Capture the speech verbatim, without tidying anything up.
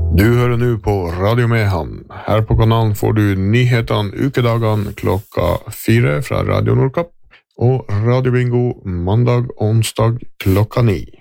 Du hører nå på Radio Mehamn. Her på kanalen får du nyhetene ukedagene klokka fire fra Radio Nordkapp og Radio Bingo mandag og onsdag klokka ni.